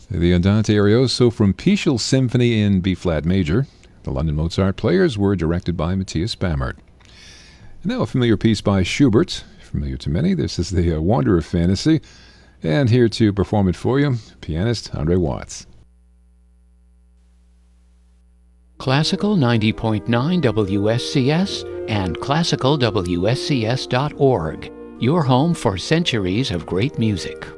The Andante Arioso from Peschel Symphony in B-flat major. The London Mozart Players were directed by Matthias Bammert. And now a familiar piece by Schubert. Familiar to many, this is the Wanderer Fantasy. And here to perform it for you, pianist Andre Watts. Classical 90.9 WSCS and classicalwscs.org. Your home for centuries of great music.